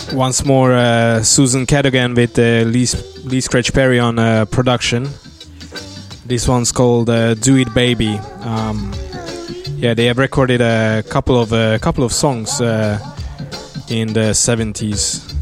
Once more, Susan Cadogan with Lee Scratch Perry on production. This one's called "Do It, Baby." Yeah, they have recorded a couple of songs in the 70s.